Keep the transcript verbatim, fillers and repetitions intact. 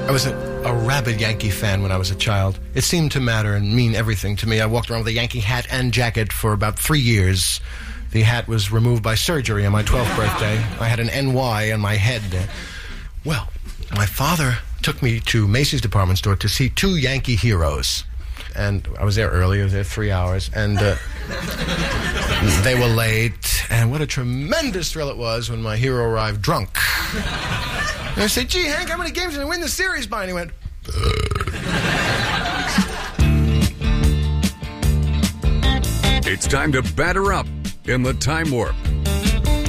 I was a, a rabid Yankee fan when I was a child. It seemed to matter and mean everything to me. I walked around with a Yankee hat and jacket for about three years. The hat was removed by surgery on my twelfth birthday. I had an N Y on my head. Well, my father took me to Macy's department store to see two Yankee heroes. And I was there early. I was there three hours. And uh, they were late. And what a tremendous thrill it was when my hero arrived drunk. And I said, gee, Hank, how many games did I win the series by? And he went, It's time to batter up in the Time Warp.